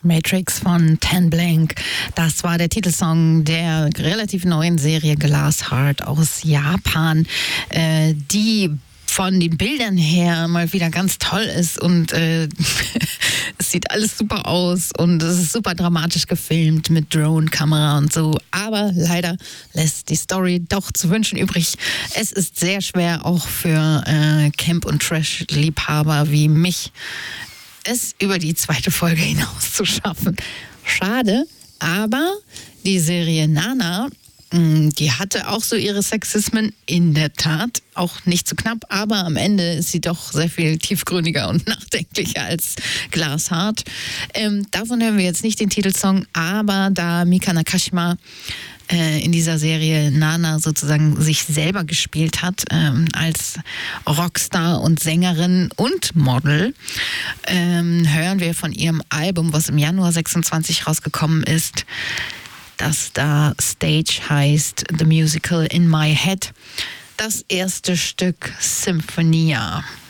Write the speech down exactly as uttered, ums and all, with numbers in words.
Matrix von Ten Blank. Das war der Titelsong der relativ neuen Serie Glass Heart aus Japan, äh, die von den Bildern her mal wieder ganz toll ist und äh, es sieht alles super aus und es ist super dramatisch gefilmt mit Drone-Kamera und so. Aber leider lässt die Story doch zu wünschen übrig. Es ist sehr schwer, auch für äh, Camp- und Trash-Liebhaber wie mich, es über die zweite Folge hinaus zu schaffen. Schade, aber die Serie Nana, die hatte auch so ihre Sexismen, in der Tat, auch nicht so knapp, aber am Ende ist sie doch sehr viel tiefgründiger und nachdenklicher als Glass Heart. Ähm, davon hören wir jetzt nicht den Titelsong, aber da Mika Nakashima äh, in dieser Serie Nana sozusagen sich selber gespielt hat, ähm, als Rockstar und Sängerin und Model, ähm, hören wir von ihrem Album, was im Januar sechsundzwanzig rausgekommen ist, das da Stage heißt, The Musical in My Head. Das erste Stück Symphonia.